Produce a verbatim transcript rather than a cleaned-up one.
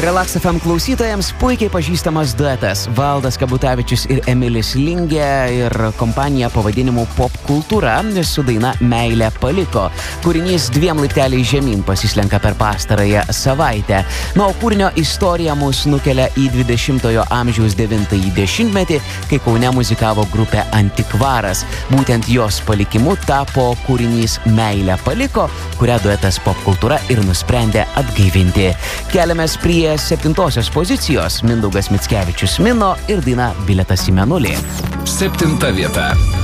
Relax F M klausytojams puikiai pažįstamas duetas Valdas Kabutavičius ir Emilis Lingė ir kompanija pavadinimu Pop Kultūra su daina Meilė paliko. Kūrinys dviem laipteliais žemyn pasislenka per pastarąją savaitę. Na, o kūrinio istorija mus nukelia į dvidešimtojo amžiaus devintąjį dešimtmetį, kai Kaune muzikavo grupė Antikvaras. Būtent jos palikimu tapo kūrinys Meilė paliko, kurią duetas Pop Kultūra ir nusprendė atgaivinti. Keliamės prie septintosios pozicijos. Mindaugas Mickevičius Mino ir daina Bilietas į mėnulį. Septinta vieta.